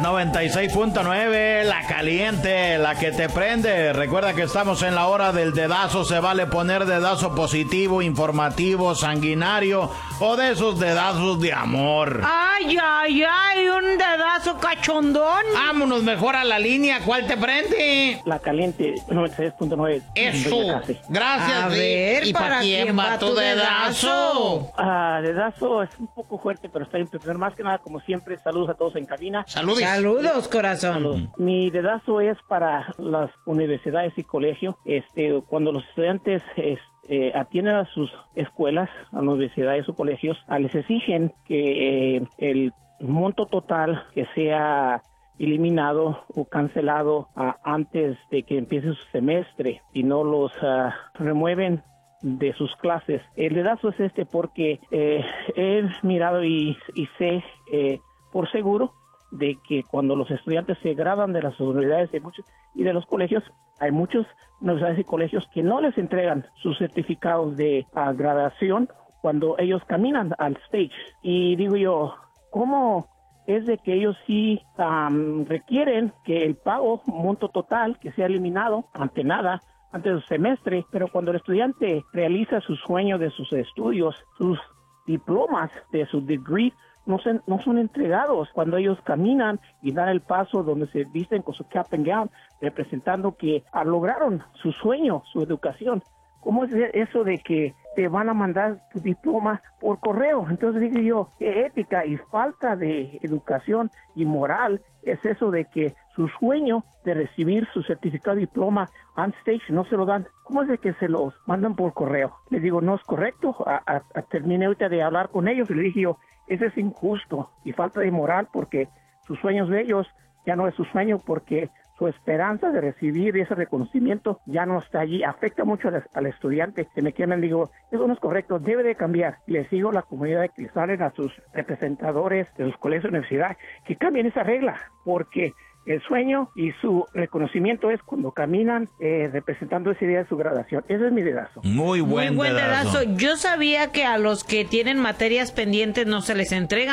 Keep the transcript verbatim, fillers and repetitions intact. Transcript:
noventa y seis punto nueve, la caliente, la que te prende. Recuerda que estamos en la hora del dedazo. Se vale poner dedazo positivo, informativo, sanguinario o de esos dedazos de amor. Ay, ay, ay, un dedazo cachondón. Vámonos mejor a la línea. ¿Cuál te prende? La caliente, noventa y seis punto nueve. Eso. Gracias. A ver, ¿y para quién va tu dedazo? Ah, dedazo es un poco fuerte, pero está bien. Pero más que nada, como siempre, saludos a todos en cabina. Saludos. Saludos, corazón. Saludos. Mi dedazo es para las universidades y colegios. Este, cuando los estudiantes es, eh, atienden a sus escuelas, a las universidades o colegios, ah, les exigen que eh, el monto total que sea eliminado o cancelado uh, antes de que empiece su semestre y no los uh, remueven de sus clases. El dedazo es este porque eh, he mirado y, y sé eh, por seguro de que cuando los estudiantes se gradúan de las universidades y, muchos, y de los colegios, hay muchos universidades y colegios que no les entregan sus certificados de uh, graduación cuando ellos caminan al stage. Y digo yo, ¿cómo es de que ellos sí um, requieren que el pago monto total que sea eliminado ante nada antes del semestre, pero cuando el estudiante realiza su sueño de sus estudios, sus diplomas de su degree no, se, no son entregados cuando ellos caminan y dan el paso donde se visten con su cap and gown, representando que ah, lograron su sueño, su educación. ¿Cómo es eso de que te van a mandar tu diploma por correo? Entonces digo yo, qué ética y falta de educación y moral es eso de que su sueño de recibir su certificado de diploma on stage no se lo dan. ¿Cómo es de que se los mandan por correo? Les digo, no es correcto. A, a, a terminé ahorita de hablar con ellos y les dije yo, eso es injusto y falta de moral porque sus sueños de ellos ya no es su sueño porque su esperanza de recibir ese reconocimiento ya no está allí, afecta mucho al, al estudiante. Se me quedan, digo, eso no es correcto, debe de cambiar. Les digo a la comunidad de cristales, a sus representadores de los colegios de universidad, que cambien esa regla, porque el sueño y su reconocimiento es cuando caminan eh, representando esa idea de su graduación. Ese es mi dedazo. Muy buen, Muy buen dedazo. dedazo. Yo sabía que a los que tienen materias pendientes no se les entrega.